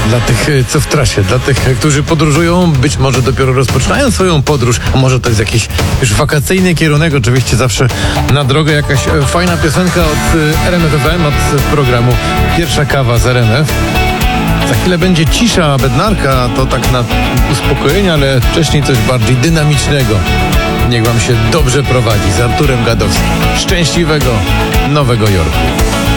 Dla tych, co w trasie, dla tych, którzy podróżują, być może dopiero rozpoczynają swoją podróż, a może to jest jakiś już wakacyjny kierunek, oczywiście zawsze na drogę jakaś fajna piosenka od RMF FM, od programu Pierwsza kawa z RMF. Za chwilę będzie cisza, bednarka, to tak na uspokojenie, ale wcześniej coś bardziej dynamicznego. Niech wam się dobrze prowadzi z Arturem Gadowskim. Szczęśliwego Nowego Jorku.